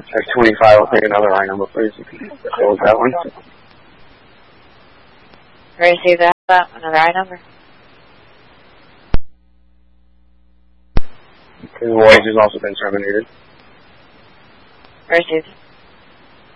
There's 25. I'll take another line number, please. Close that one. Receive that. Another eye number. His voyage has also been terminated. Received.